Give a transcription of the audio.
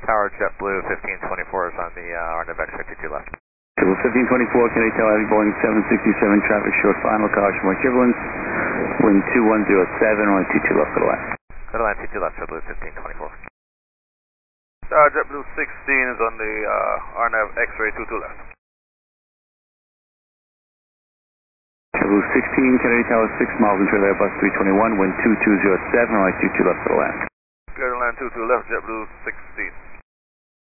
Tower JetBlue 1524 is on the RNAV X-ray 22 left. JetBlue 1524, can I tell Heavy Boeing 767 traffic short final caution for equivalence, wind 2107, only 22 left for the left. Go to line 22 left, JetBlue 1524. JetBlue 16 is on the RNAV X-ray 22 left. JetBlue 16, Kennedy Tower 6 miles into the Airbus 321, wind 2207, only 22 left for the left. Go to line 22 left, JetBlue 16.